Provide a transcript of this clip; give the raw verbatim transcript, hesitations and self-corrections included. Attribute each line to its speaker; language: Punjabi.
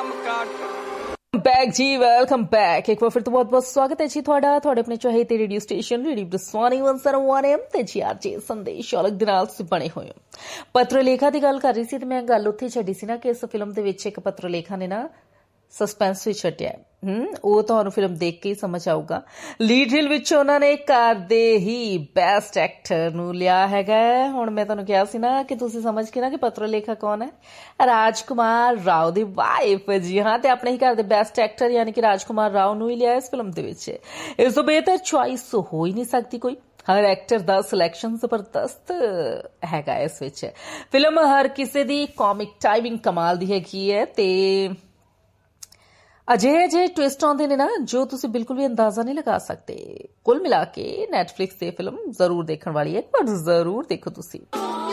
Speaker 1: बैक जी वेलकम बैक एक बार फिर तो बहुत बहुत स्वागत है जी ਤੁਹਾਡਾ ਤੁਹਾਡੇ ਆਪਣੇ ਚਾਹੀਦੇ radio station radio ਬਰਸਵਾਨੀ one oh one M ਤੇ ਜੀ ਆਰ ਜੇ ਸੰਦੇਸ਼ ਔਲਖ ਦੇ ਨਾਲ ਤੁਸੀਂ ਬਣੇ ਹੋਏ ਹੋ। ਪੱਤਰ ਲੇਖਾ ਦੀ ਗੱਲ ਕਰ ਰਹੀ ਸੀ ਤੇ ਮੈਂ ਗੱਲ ਉੱਥੇ ਛੱਡੀ ਸੀ ਨਾ ਕਿ ਇਸ ਫਿਲਮ ਦੇ ਵਿੱਚ ਇੱਕ ਪੱਤਰ ਲੇਖਾ ਨੇ ਨਾ ਸਸਪੈਂਸ ਵੀ ਛੱਡਿਆ ਹਮ ਉਹ ਤੁਹਾਨੂੰ ਫਿਲਮ ਦੇਖ ਕੇ ਹੀ ਸਮਝ ਆਊਗਾ। ਲੀਡ ਰੀਲ ਵਿੱਚ ਉਹਨਾਂ ਨੇ ਘਰ ਦੇ ਹੀ ਬੈਸਟ ਐਕਟਰ ਨੂੰ ਲਿਆ ਹੈਗਾ। ਹੁਣ ਮੈਂ ਤੁਹਾਨੂੰ ਕਿਹਾ ਸੀ ਨਾ ਕਿ ਤੁਸੀਂ ਸਮਝ ਕੇ ਨਾ ਕਿ ਪੱਤਰ ਲੇਖਾ ਕੌਣ ਹੈ, ਰਾਜਕੁਮਾਰ ਰਾਓ ਦੀ ਵਾਈਫ ਜੀ ਹਾਂ, ਤੇ ਆਪਣੇ ਹੀ ਘਰ ਦੇ ਬੈਸਟ ਐਕਟਰ ਯਾਨੀ ਕਿ ਰਾਜਕੁਮਾਰ ਰਾਓ ਨੂੰ ਹੀ ਲਿਆ ਇਸ ਫਿਲਮ ਦੇ ਵਿੱਚ। ਇਸ ਤੋਂ ਬਿਹਤਰ ਚੁਆਇਸ ਹੋ ਹੀ ਨਹੀਂ ਸਕਦੀ ਕੋਈ। ਹਰ ਐਕਟਰ ਦਾ ਸਿਲੈਕਸ਼ਨ ਜ਼ਬਰਦਸਤ ਹੈਗਾ ਇਸ ਵਿੱਚ। ਫਿਲਮ ਹਰ ਕਿਸੇ ਦੀ ਕਾਮਿਕ ਟਾਈਮਿੰਗ ਕਮਾਲ ਦੀ ਹੈਗੀ ਹੈ ਤੇ ਅਜਿਹੇ ਜਿਹੇ ਟਵਿਸਟ ਆਉਂਦੇ ਨੇ ਨਾ ਜੋ ਤੁਸੀਂ ਬਿਲਕੁਲ ਵੀ ਅੰਦਾਜ਼ਾ ਨਹੀਂ ਲਗਾ ਸਕਦੇ। ਕੁੱਲ ਮਿਲਾ ਕੇ ਨੈਟਫਲਿਕਸ ਤੇ ਫਿਲਮ ਜ਼ਰੂਰ ਦੇਖਣ ਵਾਲੀ ਹੈ, ਪਰ ਜ਼ਰੂਰ ਦੇਖੋ ਤੁਸੀਂ।